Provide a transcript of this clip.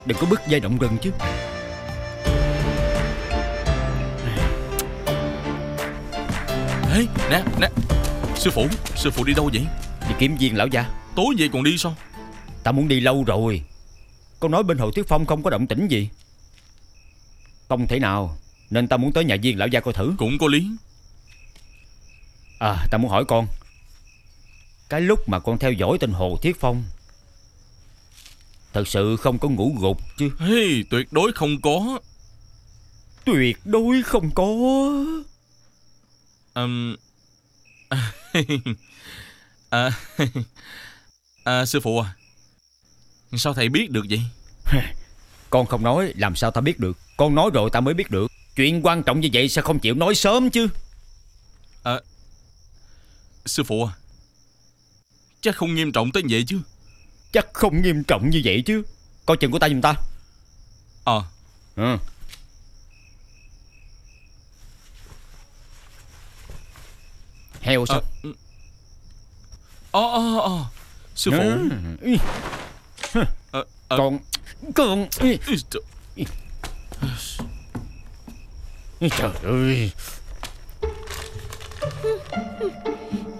Đừng có bứt dây động rừng chứ. Ê, nè. Sư phụ đi đâu vậy? Đi kiếm viên lão gia. Tối vậy còn đi sao? Ta muốn đi lâu rồi. Con nói bên Hồ Thiết Phong không có động tĩnh gì. Không thể nào, nên ta muốn tới nhà viên lão gia coi thử. Cũng có lý. À, ta muốn hỏi con, cái lúc mà con theo dõi tên Hồ Thiết Phong, thật sự không có ngủ gục chứ? Hey, tuyệt đối không có. Tuyệt đối không có. Sư phụ à, sao thầy biết được vậy? Con không nói làm sao ta biết được? Con nói rồi ta mới biết được. Chuyện quan trọng như vậy sao không chịu nói sớm chứ? Sư phụ à, chắc không nghiêm trọng tới vậy chứ? Chắc không nghiêm trọng như vậy chứ. Coi chừng của ta giùm ta. Heo sao? Sư phụ. Con trời ơi.